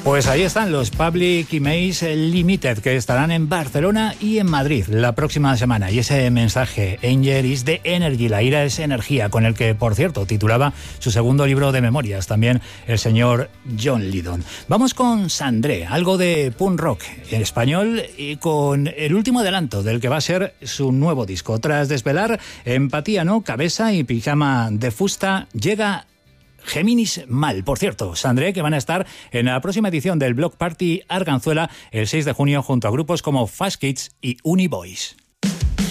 Pues ahí están los Public Image Limited, que estarán en Barcelona y en Madrid la próxima semana. Y ese mensaje, Anger is the Energy, la ira es energía, con el que, por cierto, titulaba su segundo libro de memorias, también el señor John Lydon. Vamos con Sandré, algo de punk rock en español, y con el último adelanto del que va a ser su nuevo disco. Tras desvelar Empatía no, Cabeza y Pijama de Fusta, llega Géminis Mal. Por cierto, Sandré, que van a estar en la próxima edición del Block Party Arganzuela el 6 de junio junto a grupos como Fast Kids y Uniboys.